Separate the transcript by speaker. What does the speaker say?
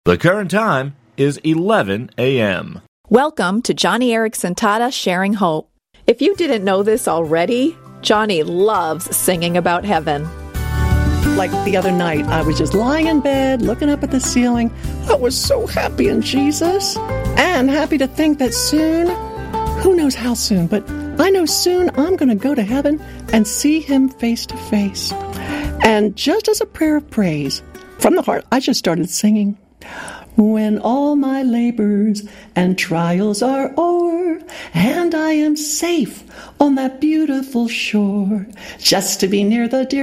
Speaker 1: The current time is 11 a.m.
Speaker 2: Welcome to Johnny Erickson Tata Sharing Hope. If you didn't know this already, Johnny loves singing about heaven.
Speaker 3: Like the other night, I was just lying in bed, looking up at the ceiling. I was so happy in Jesus, and happy to think that soon, who knows how soon, but I know soon I'm going to go to heaven and see him face to face. And just as a prayer of praise, from the heart, I just started singing. When all my labors and trials are o'er, and I am safe on that beautiful shore, just to be near the dear